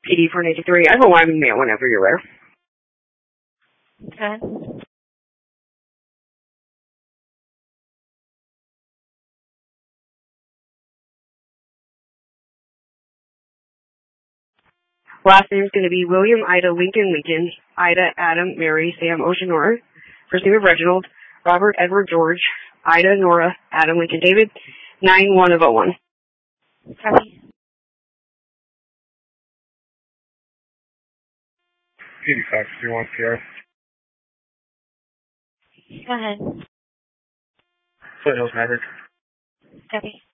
PD 483. I have a Wyman mail whenever you're there. Okay. Last name is going to be William Ida Lincoln Lincoln, Ida Adam Mary Sam Ocean Nora. First name of Reginald, Robert Edward George, Ida Nora Adam Lincoln David, 91 of 01. Copy. PD 531 Sierra. Go ahead. Foothills Maverick. Copy.